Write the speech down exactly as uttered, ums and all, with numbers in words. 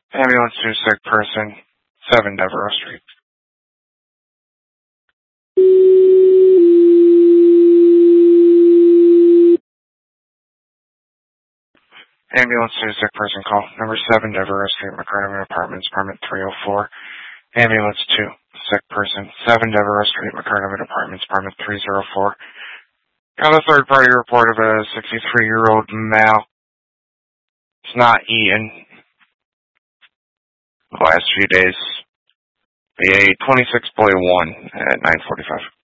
Ambulance to sick person, seven Devereaux Street. Ambulance to sick person call, number seven Devereaux Street, McCartney Apartments, apartment three oh four. Ambulance to sick person, seven Devereaux Street, McCartney Apartments, apartment three oh four. Got a third party report of a sixty-three year old male. It's not eaten. The last few days. B A twenty-six point one at nine forty-five.